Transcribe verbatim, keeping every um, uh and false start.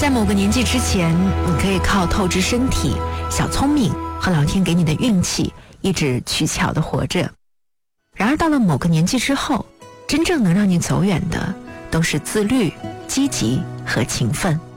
在某个年纪之前，你可以靠透支身体、小聪明和老天给你的运气一直取巧地活着。然而到了某个年纪之后，真正能让你走远的都是自律、积极和勤奋。